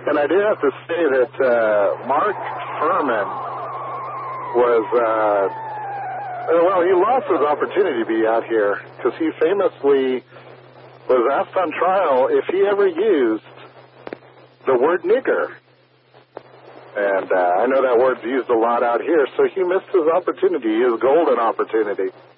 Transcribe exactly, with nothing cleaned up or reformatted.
And I do have to say that uh, Mark Furman was, uh, well, he lost his opportunity to be out here because he famously was asked on trial if he ever used the word nigger. And uh, I know that word's used a lot out here, so he missed his opportunity, his golden opportunity.